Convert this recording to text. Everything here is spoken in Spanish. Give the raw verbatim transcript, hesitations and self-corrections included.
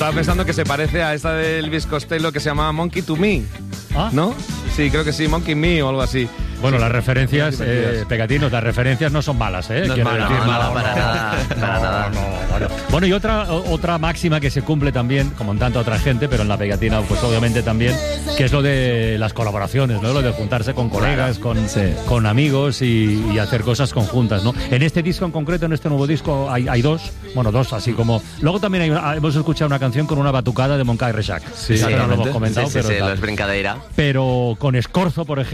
estaba pensando que se parece a esta del Elvis Costello que se llama Monkey to Me. ¿Ah? ¿No? Sí, creo que sí, Monkey Me o algo así. Bueno, las referencias, eh, Pegatinos, las referencias no son malas, ¿eh? No es mala, decir, no, mala para nada, para nada. No, bueno. Bueno, y otra, otra máxima que se cumple también, como en tanta otra gente, pero en la Pegatina, pues obviamente también, que es lo de las colaboraciones, ¿no? Lo de juntarse con colegas, con, Sí. con amigos y, y hacer cosas conjuntas, ¿no? En este disco en concreto, en este nuevo disco, hay, hay dos, bueno, dos, así como... Luego también hay una, hemos escuchado una canción con una batucada de Moncada y Rexach. Sí, Ya que no lo hemos exactamente. comentado, Sí, sí, pero, sí, tal. los brincadeira. Pero con Escorzo, por ejemplo,